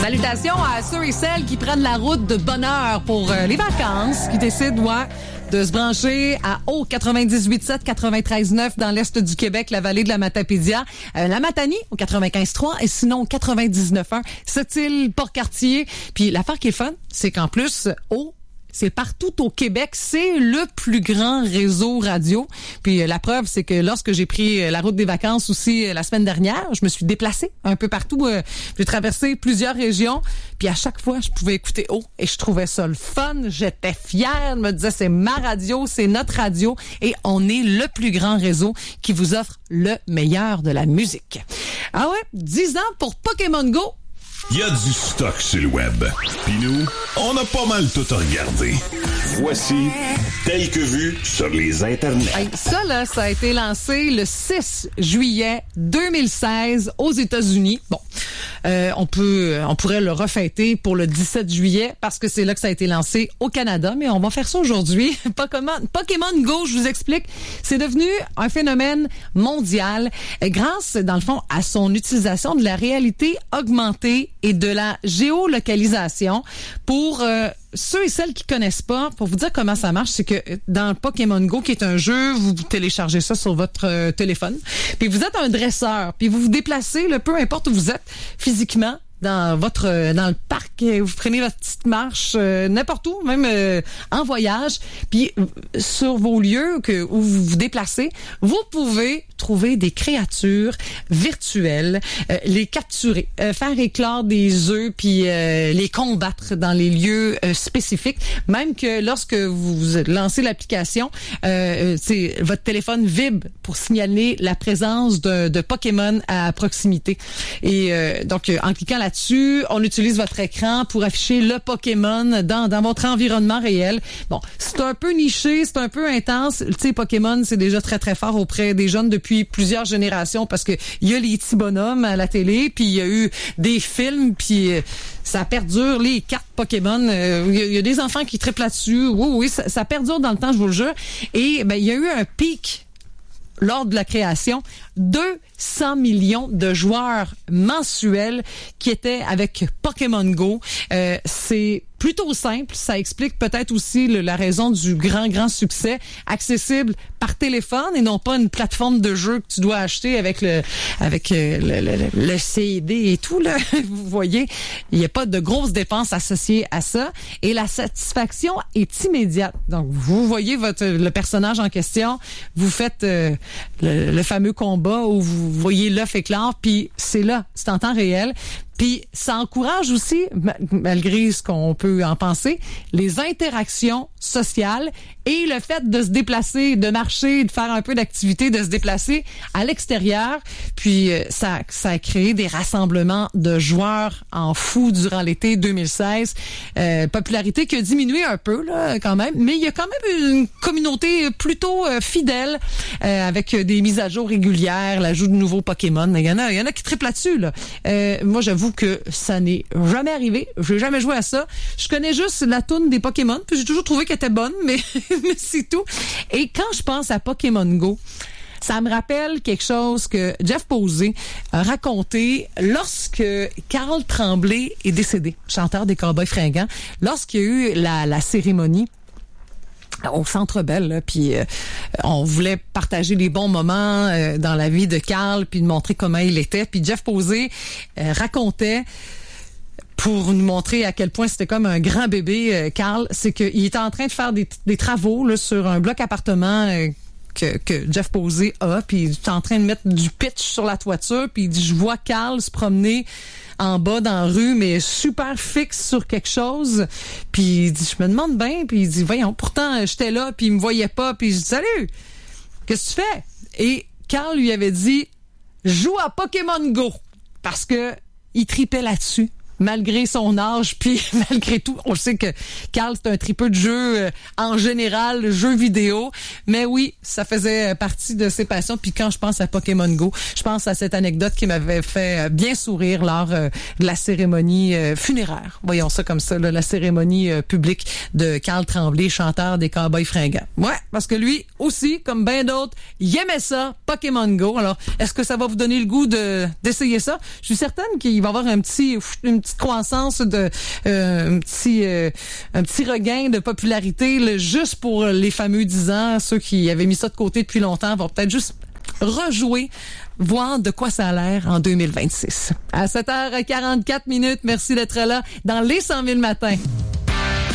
Salutations à ceux et celles qui prennent la route de bonne heure pour les vacances, qui décident, de se brancher à haut 98.7, 93.9 dans l'est du Québec, la vallée de la Matapédia, la Matanie au 95.3 et sinon au 99.1, Sept-Îles, Port-Cartier. Puis l'affaire qui est fun, c'est qu'en plus, c'est partout au Québec, c'est le plus grand réseau radio. Puis la preuve, c'est que lorsque j'ai pris la route des vacances aussi la semaine dernière, je me suis déplacée un peu partout. J'ai traversé plusieurs régions. Puis à chaque fois, je pouvais écouter et je trouvais ça le fun. J'étais fière. Je me disais, c'est ma radio, c'est notre radio. Et on est le plus grand réseau qui vous offre le meilleur de la musique. Ah ouais, 10 ans pour Pokémon Go. Il y a du stock sur le web. Puis nous, on a pas mal tout à regarder. Voici Tel que vu sur les internets. Hey, ça, ça a été lancé le 6 juillet 2016 aux États-Unis. Bon, on pourrait le refêter pour le 17 juillet parce que c'est là que ça a été lancé au Canada, mais on va faire ça aujourd'hui. Pokémon Go, je vous explique, c'est devenu un phénomène mondial grâce, dans le fond, à son utilisation de la réalité augmentée et de la géolocalisation pour ceux et celles qui connaissent pas, pour vous dire comment ça marche, c'est que dans Pokémon Go, qui est un jeu, vous téléchargez ça sur votre téléphone, puis vous êtes un dresseur, puis vous vous déplacez, peu importe où vous êtes physiquement, dans le parc, vous prenez votre petite marche n'importe où, même en voyage, puis sur vos lieux où vous vous déplacez, vous pouvez trouver des créatures virtuelles, les capturer, faire éclore des œufs, puis les combattre dans les lieux spécifiques. Même que lorsque vous lancez l'application, votre téléphone vibre pour signaler la présence de Pokémon à proximité. Et donc, en cliquant là-dessus, on utilise votre écran pour afficher le Pokémon dans votre environnement réel. Bon, c'est un peu niché, c'est un peu intense. Tu sais, Pokémon, c'est déjà très, très fort auprès des jeunes depuis plusieurs générations parce que il y a les petits bonhommes à la télé, puis il y a eu des films, puis ça perdure, les cartes Pokémon. Il y a des enfants qui triplent là-dessus. Oui, ça perdure dans le temps, je vous le jure. Et il y a eu un pic lors de la création, 200 millions de joueurs mensuels qui étaient avec Pokémon Go. C'est plutôt simple. Ça explique peut-être aussi la raison du grand succès. Accessible par téléphone et non pas une plateforme de jeu que tu dois acheter avec le CD et tout, là. Vous voyez, il n'y a pas de grosses dépenses associées à ça. Et la satisfaction est immédiate. Donc, vous voyez le personnage en question, vous faites le fameux combat où vous voyez l'œuf éclore, puis c'est en temps réel. Puis ça encourage aussi, malgré ce qu'on peut en penser, les interactions sociales et le fait de se déplacer, de marcher, de faire un peu d'activité, de se déplacer à l'extérieur. Puis ça a créé des rassemblements de joueurs en fou durant l'été 2016. Popularité qui a diminué un peu là quand même, mais il y a quand même une communauté plutôt fidèle avec des mises à jour régulières, l'ajout de nouveaux Pokémon. Il y en a qui triplent là-dessus là. Moi j'avoue que ça n'est jamais arrivé. Je n'ai jamais joué à ça. Je connais juste la toune des Pokémon, puis j'ai toujours trouvé qu'elle était bonne, mais c'est tout. Et quand je pense à Pokémon Go, ça me rappelle quelque chose que Jeff Posey a raconté lorsque Carl Tremblay est décédé, chanteur des Cowboys Fringants, lorsqu'il y a eu la cérémonie au Centre Bell, là, puis on voulait partager les bons moments dans la vie de Carl, puis de montrer comment il était. Puis Jeff Posey racontait, pour nous montrer à quel point c'était comme un grand bébé, Carl, c'est qu'il était en train de faire des travaux là, sur un bloc appartement que Jeff Posey a, puis il est en train de mettre du pitch sur la toiture, puis il dit, je vois Carl se promener en bas dans la rue, mais super fixe sur quelque chose. Puis il dit, je me demande bien, puis il dit, voyons, pourtant j'étais là, puis il me voyait pas, puis je dis, salut, qu'est-ce que tu fais? Et Carl lui avait dit, joue à Pokémon Go, parce que il tripait là-dessus. Malgré son âge, puis malgré tout, on sait que Carl, c'est un tripeux de jeux en général, jeux vidéo. Mais oui, ça faisait partie de ses passions. Puis quand je pense à Pokémon Go, je pense à cette anecdote qui m'avait fait bien sourire lors de la cérémonie funéraire. Voyons ça comme ça, là, la cérémonie publique de Carl Tremblay, chanteur des Cowboys Fringants. Ouais, parce que lui aussi, comme bien d'autres, il aimait ça, Pokémon Go. Alors, est-ce que ça va vous donner le goût d'essayer ça? Je suis certaine qu'il va y avoir une petite petite croissance de un petit regain de popularité là, juste pour les fameux 10 ans. Ceux qui avaient mis ça de côté depuis longtemps vont peut-être juste rejouer, voir de quoi ça a l'air en 2026. À 7h44, merci d'être là dans les 100 000 matins.